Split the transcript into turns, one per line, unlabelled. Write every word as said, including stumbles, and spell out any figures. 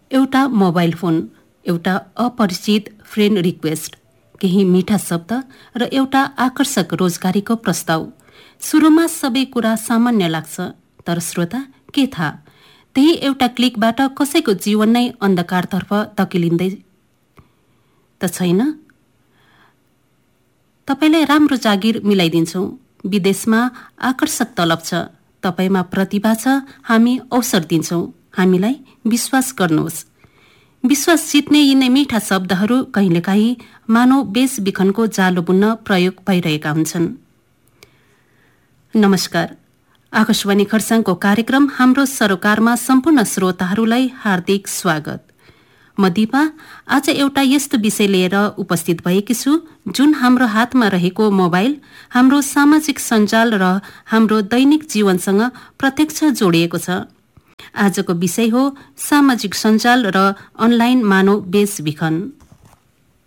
एउटा mobile phone, एउटा अपरिचित फ्रेन्ड रिक्वेस्ट, केही मिठा शब्द र एउटा आकर्षक रोजगारीको प्रस्ताव। सुरुमा सबै कुरा सामान्य लाग्छ, तर श्रोता के थाहा, त्यही एउटा क्लिकबाट कसैको जीवन नै अन्धकारतर्फ धकेलिँदै त छैन। तपाईलाई राम्रो जागिर मिलाइदिन्छौँ। विदेशमा आकर्षक तलब छ, तपाईमा प्रतिभा छ, हामी अवसर दिन्छौँ। हामीलाई विश्वास गर्नुहोस्। विश्वास जित्ने यिनै मिठा शब्दहरू कहिलेकाहीँ मानव बेचबिखनको जालो बुन्न प्रयोग भइरहेका हुन्छन्। नमस्कार। आकाशवाणी खरसाङको कार्यक्रम हाम्रो सरोकारमा सम्पूर्ण श्रोताहरूलाई हार्दिक स्वागत। म दिपा आज एउटा यस्तो विषय लिएर उपस्थित भएकी छु जुन हाम्रो हातमा रहेको मोबाइल, हाम्रो सामाजिक सञ्जाल र हाम्रो दैनिक जीवनसँग प्रत्यक्ष जोडिएको छ। आजको विषय हो सामाजिक सञ्जाल र अनलाइन मानव बेचबिखन।